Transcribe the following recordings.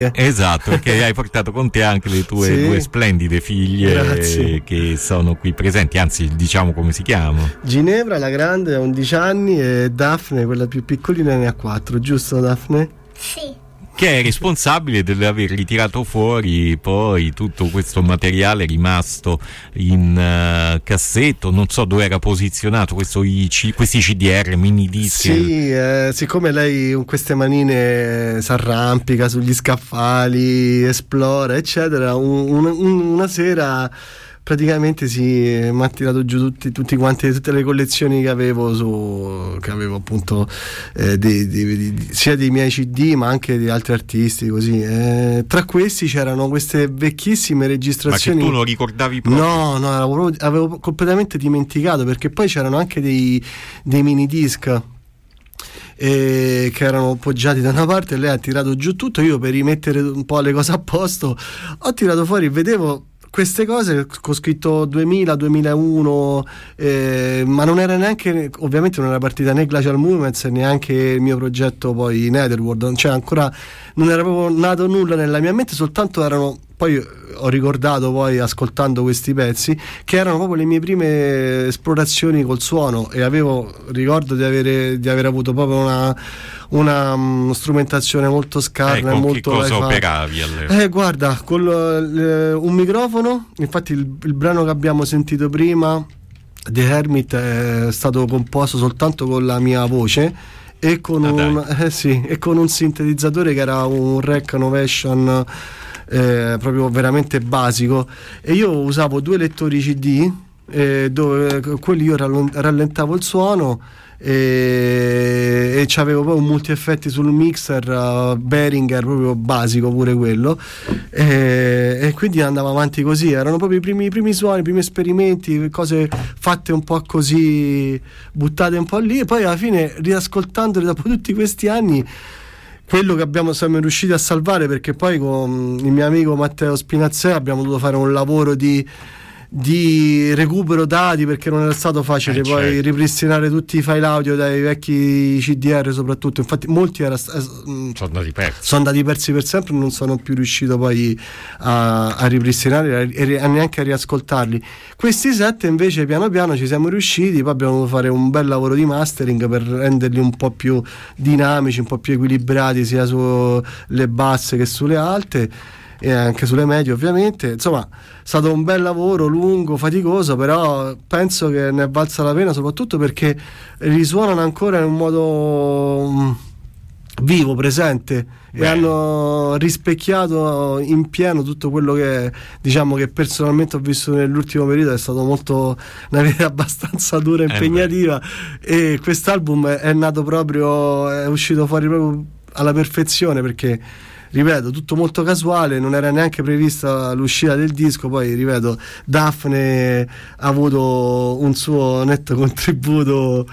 Esatto, perché hai portato con te anche le tue due splendide figlie che sono qui presenti, anzi diciamo come si chiama. Ginevra, la grande, ha 11 anni, e Daphne, quella più piccolina, ne ha 4, giusto Daphne? Sì. Che è responsabile dell'aver tirato fuori poi tutto questo materiale rimasto in cassetto, non so dove era posizionato questi CDR, mini disc. Sì, siccome lei con queste manine si arrampica sugli scaffali, esplora eccetera, una sera praticamente mi ha tirato giù tutte le collezioni che avevo appunto sia dei miei CD ma anche di altri artisti, così. Tra questi c'erano queste vecchissime registrazioni. Ma che tu non ricordavi proprio? No, avevo completamente dimenticato, perché poi c'erano anche dei mini disc che erano appoggiati da una parte, e lei ha tirato giù tutto. Io, per rimettere un po' le cose a posto, ho tirato fuori, vedevo queste cose con scritto 2000, 2001, ma non era neanche, ovviamente non era partita né Glacial Movements, neanche il mio progetto poi Netherworld, cioè ancora non era proprio nato nulla nella mia mente, soltanto erano, poi ho ricordato poi ascoltando questi pezzi, che erano proprio le mie prime esplorazioni col suono, e ricordo di aver avuto proprio una strumentazione molto scarna, molto. Che cosa operavi allora? Guarda, con un microfono, infatti il brano che abbiamo sentito prima, The Hermit, è stato composto soltanto con la mia voce e con un sintetizzatore che era un Rec Novation proprio veramente basico, e io usavo 2 lettori CD dove quelli io rallentavo il suono, e c'avevo poi un multi-effetti sul mixer Behringer proprio basico pure quello, e quindi andavo avanti così. Erano proprio i primi suoni, i primi esperimenti, cose fatte un po' così, buttate un po' lì, e poi alla fine, riascoltandoli dopo tutti questi anni, quello che siamo riusciti a salvare, perché poi con il mio amico Matteo Spinazzè abbiamo dovuto fare un lavoro di recupero dati, perché non era stato facile poi ripristinare tutti i file audio dai vecchi CDR soprattutto. Infatti molti sono andati persi per sempre, non sono più riuscito poi a ripristinare e neanche a riascoltarli. Questi 7 invece piano piano ci siamo riusciti, poi abbiamo dovuto fare un bel lavoro di mastering per renderli un po' più dinamici, un po' più equilibrati sia sulle basse che sulle alte, e anche sulle medie ovviamente. Insomma, è stato un bel lavoro, lungo, faticoso, però penso che ne è valsa la pena, soprattutto perché risuonano ancora in un modo vivo, presente. Beh. E hanno rispecchiato in pieno tutto quello che, diciamo, che personalmente ho visto nell'ultimo periodo. È stato una vita abbastanza dura e impegnativa, e quest'album è nato proprio, è uscito fuori proprio alla perfezione, perché, ripeto, tutto molto casuale, non era neanche prevista l'uscita del disco. Poi, ripeto, Daphne ha avuto un suo netto contributo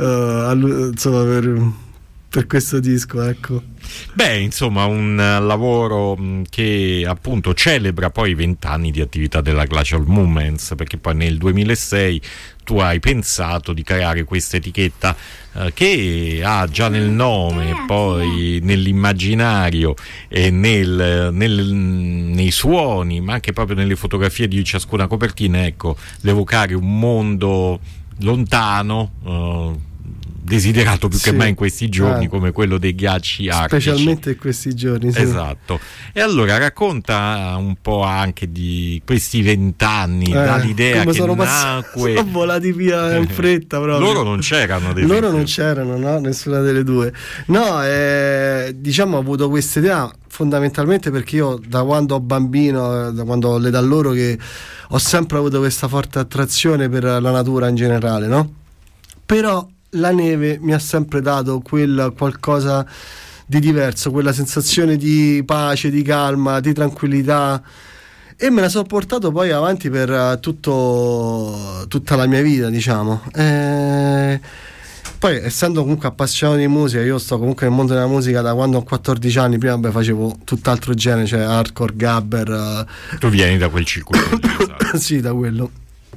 insomma, per questo disco, ecco. Beh, insomma, un lavoro che appunto celebra poi i 20 anni di attività della Glacial Movements, perché poi nel 2006 tu hai pensato di creare questa etichetta che ha già nel nome, poi nell'immaginario e nei suoni, ma anche proprio nelle fotografie di ciascuna copertina, ecco, l'evocare un mondo lontano, desiderato più che mai in questi giorni, come quello dei ghiacci artici, specialmente in questi giorni, sì. Esatto. E allora racconta un po' anche di questi 20 anni, dall'idea che sono volati via in fretta proprio. Loro non c'erano, no, nessuna delle due. No, diciamo, ho avuto questa idea fondamentalmente perché io, da quando ho bambino, da quando ho l'età loro, che ho sempre avuto questa forte attrazione per la natura in generale, no? Però la neve mi ha sempre dato quel qualcosa di diverso, quella sensazione di pace, di calma, di tranquillità, e me la sono portato poi avanti per tutta la mia vita, diciamo. Poi, essendo comunque appassionato di musica, io sto comunque nel mondo della musica da quando ho 14 anni. Prima facevo tutt'altro genere, cioè hardcore, gabber. Tu vieni da quel circuito lì, esatto. Sì, da quello.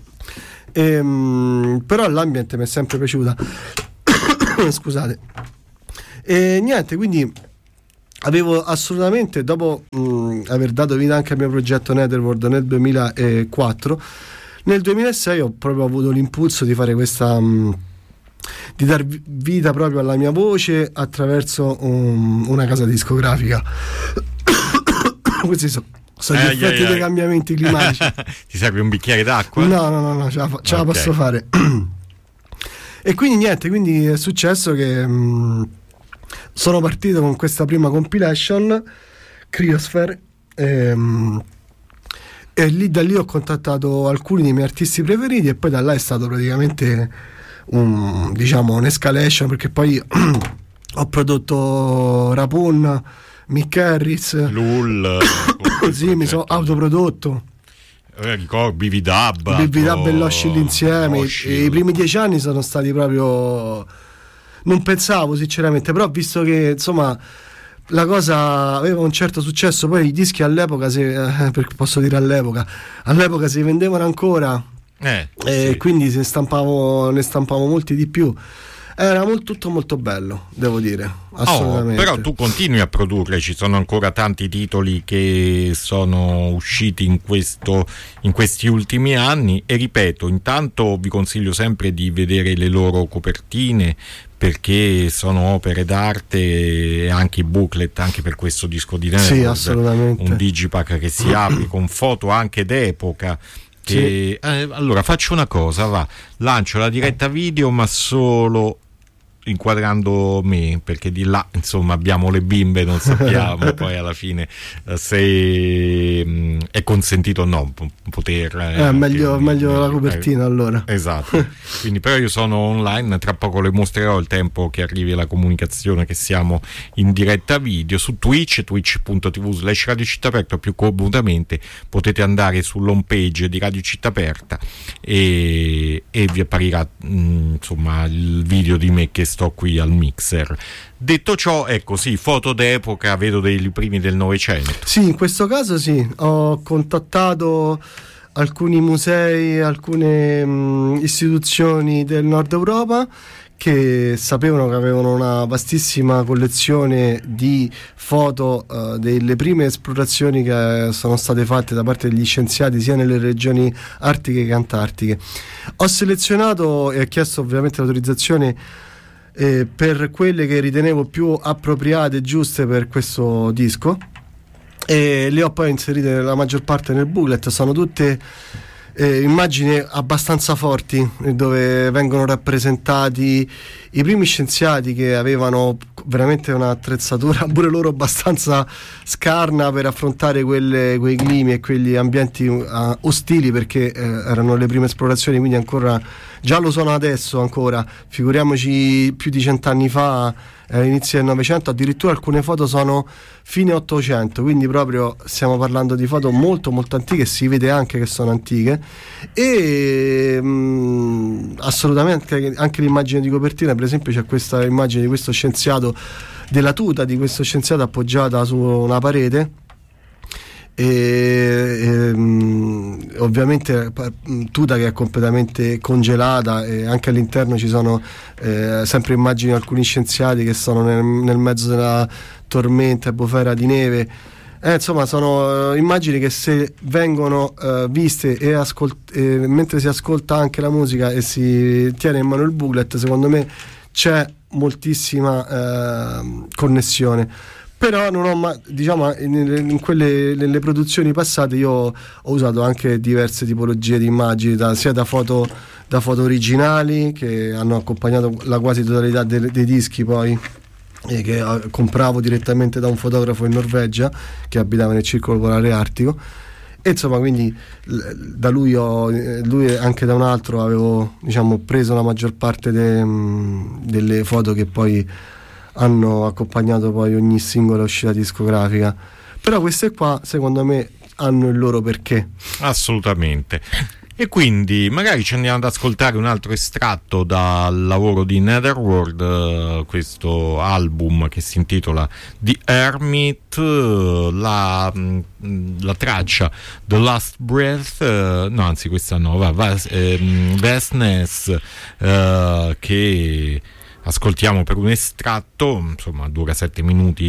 Però l'ambiente mi è sempre piaciuta. Scusate. E niente, quindi avevo assolutamente, dopo aver dato vita anche al mio progetto Netherworld nel 2004, nel 2006 ho proprio avuto l'impulso di fare questa di dar vita proprio alla mia voce attraverso una casa discografica. Questi sono gli effetti dei cambiamenti climatici. Ti serve un bicchiere d'acqua? No, ce la posso fare. E quindi niente, quindi è successo che sono partito con questa prima compilation Cryosphere e da lì ho contattato alcuni dei miei artisti preferiti e poi da là è stato praticamente un'escalation, perché poi ho prodotto Rapun, Mick Harris, Lul, sì, mi sono autoprodotto. Ricordo Bividab e Loscil insieme. I primi 10 anni sono stati proprio, non pensavo sinceramente, però visto che insomma la cosa aveva un certo successo, poi i dischi all'epoca posso dire all'epoca si vendevano ancora, sì. quindi ne stampavo molti di più. Era tutto molto bello, devo dire, assolutamente. Però tu continui a produrre, ci sono ancora tanti titoli che sono usciti in questi ultimi anni e ripeto, intanto vi consiglio sempre di vedere le loro copertine, perché sono opere d'arte, e anche i booklet anche per questo disco di Netherworld. Sì, assolutamente. Un digipack che si apre con foto anche d'epoca. Sì. Allora faccio una cosa, lancio la diretta video ma solo inquadrando me, perché di là insomma abbiamo le bimbe, non sappiamo poi alla fine se è consentito o no poter meglio la copertina allora. Esatto. Quindi però io sono online, tra poco le mostrerò il tempo che arrivi la comunicazione che siamo in diretta video su twitch.tv/Radio Città Aperta. Più comodamente potete andare sull'home page di Radio Città Aperta e vi apparirà insomma il video di me che sto qui al mixer. Detto ciò, ecco, sì, foto d'epoca, vedo dei primi del Novecento. Sì, in questo caso sì, ho contattato alcuni musei, alcune istituzioni del Nord Europa che sapevano che avevano una vastissima collezione di foto delle prime esplorazioni che sono state fatte da parte degli scienziati sia nelle regioni artiche che antartiche. Ho selezionato e ho chiesto ovviamente l'autorizzazione per quelle che ritenevo più appropriate e giuste per questo disco, e le ho poi inserite la maggior parte nel booklet. Sono tutte immagini abbastanza forti, dove vengono rappresentati i primi scienziati che avevano veramente un'attrezzatura pure loro abbastanza scarna per affrontare quei climi e quegli ambienti ostili, perché erano le prime esplorazioni, quindi ancora già lo sono adesso ancora, figuriamoci più di 100 anni fa, inizio del Novecento. Addirittura alcune foto sono fine 800, quindi proprio stiamo parlando di foto molto molto antiche, si vede anche che sono antiche, e assolutamente anche l'immagine di copertina, per esempio c'è questa immagine di questo scienziato, della tuta di questo scienziato appoggiata su una parete, e ovviamente tuta che è completamente congelata, e anche all'interno ci sono sempre immagini di alcuni scienziati che sono nel mezzo della tormenta e bufera di neve. Insomma, sono immagini che se vengono viste mentre si ascolta anche la musica e si tiene in mano il booklet, secondo me c'è moltissima connessione. Però non ho nelle produzioni passate io ho usato anche diverse tipologie di immagini, sia da foto originali che hanno accompagnato la quasi totalità dei dischi, poi che compravo direttamente da un fotografo in Norvegia che abitava nel circolo polare artico, e insomma quindi da lui anche da un altro avevo preso la maggior parte delle foto che poi hanno accompagnato poi ogni singola uscita discografica. Però queste qua secondo me hanno il loro perché. Assolutamente. E quindi magari ci andiamo ad ascoltare un altro estratto dal lavoro di Netherworld, questo album che si intitola The Hermit, la traccia The Last Breath, no anzi questa no, Vastness, che ascoltiamo per un estratto, insomma dura 7 minuti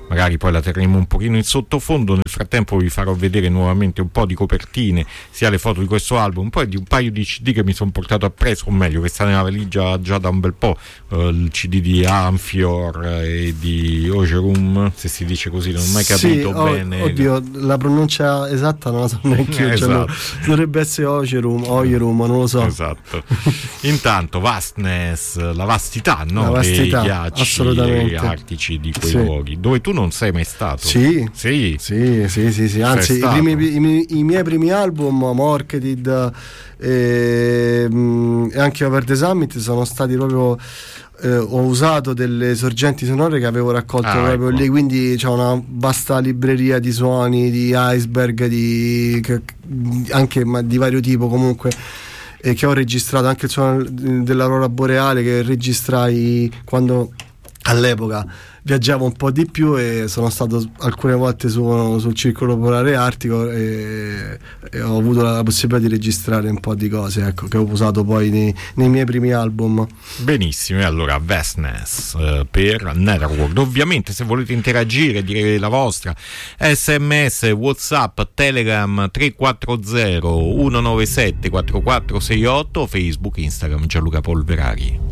magari poi la terremo un pochino in sottofondo. Nel frattempo vi farò vedere nuovamente un po' di copertine, sia le foto di questo album, poi di un paio di CD che mi sono portato appresso, o meglio che sta nella valigia già da un bel po', il CD di Amphior e di Ogerum, se si dice così, non ho mai capito bene. Oddio, la pronuncia esatta non la so neanche io, esatto. Dovrebbe essere Ogerum, non lo so. Esatto. Intanto Vastness, la vastità, no? La vastità, dei ghiacci assolutamente artici di quei luoghi, dove tu non sei mai stato. Sì. Anzi, i miei primi album, Marketed e anche Over the Summit, sono stati proprio ho usato delle sorgenti sonore che avevo raccolto proprio lì, quindi c'è una vasta libreria di suoni, di Iceberg, anche di vario tipo comunque, che ho registrato, anche il suono dell'aurora boreale che registrai quando all'epoca viaggiavo un po' di più, e sono stato alcune volte sul circolo polare artico e ho avuto la possibilità di registrare un po' di cose, ecco, che ho usato poi nei miei primi album. Benissimo, e allora Vastness per Netherworld. Ovviamente se volete interagire, dire la vostra, SMS, WhatsApp, Telegram 340 197 4468, Facebook, Instagram Gianluca Polverari.